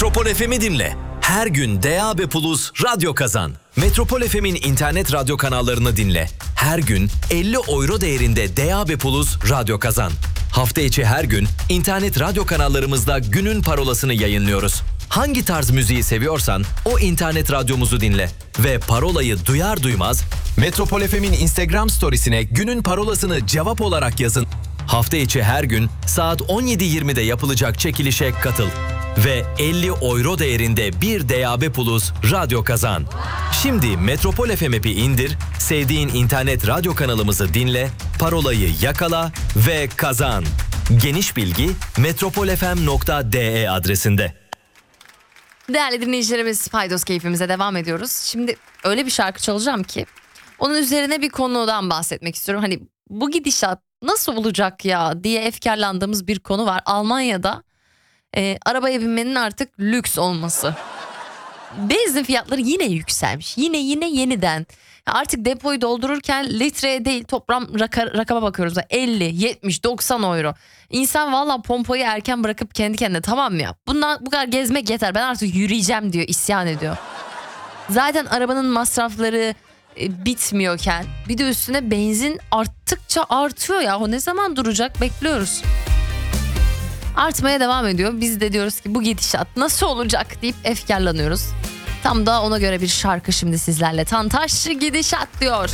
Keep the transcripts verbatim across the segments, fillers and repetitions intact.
Metropol F M'i dinle. Her gün D A B Plus radyo kazan. Metropol F M'in internet radyo kanallarını dinle. Her gün elli euro değerinde D A B Plus radyo kazan. Hafta içi her gün internet radyo kanallarımızda günün parolasını yayınlıyoruz. Hangi tarz müziği seviyorsan o internet radyomuzu dinle. Ve parolayı duyar duymaz Metropol F M'in Instagram storiesine günün parolasını cevap olarak yazın. Hafta içi her gün saat on yedi yirmide yapılacak çekilişe katıl. Ve elli euro değerinde bir D A B Plus radyo kazan. Şimdi Metropol F M app'i indir, sevdiğin internet radyo kanalımızı dinle, parolayı yakala ve kazan. Geniş bilgi metropolfm nokta de adresinde. Değerli dinleyicilerimiz, Paydos keyfimize devam ediyoruz. Şimdi öyle bir şarkı çalacağım ki onun üzerine bir konudan bahsetmek istiyorum. Hani bu gidişat nasıl olacak ya diye efkarlandığımız bir konu var. Almanya'da e, arabaya binmenin artık lüks olması. Benzin fiyatları yine yükselmiş. Yine yine yeniden. Artık depoyu doldururken litreye değil toplam raka, rakama bakıyoruz. elli, yetmiş, doksan euro. İnsan valla pompayı erken bırakıp kendi kendine tamam ya. Bundan bu kadar gezmek yeter. Ben artık yürüyeceğim diyor, isyan ediyor. Zaten arabanın masrafları e, bitmiyorken bir de üstüne benzin arttıkça artıyor ya. O ne zaman duracak, bekliyoruz. Artmaya devam ediyor. Biz de diyoruz ki bu gidişat nasıl olacak deyip efkarlanıyoruz. Tam da ona göre bir şarkı şimdi sizlerle. Tantaş gidişat diyor.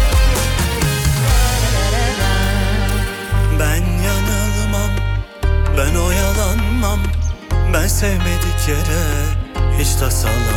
Ben yanılmam, ben oyalanmam, ben sevmedik yere hiç tasalanmam.